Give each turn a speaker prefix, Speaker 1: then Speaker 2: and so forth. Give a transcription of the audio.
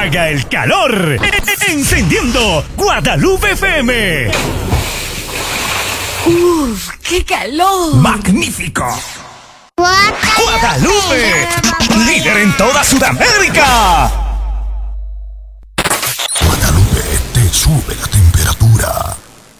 Speaker 1: apaga el calor. Encendiendo Guadalupe FM.
Speaker 2: ¡Uf! ¡Qué calor!
Speaker 1: ¡Magnífico! Guadalupe, líder en toda Sudamérica.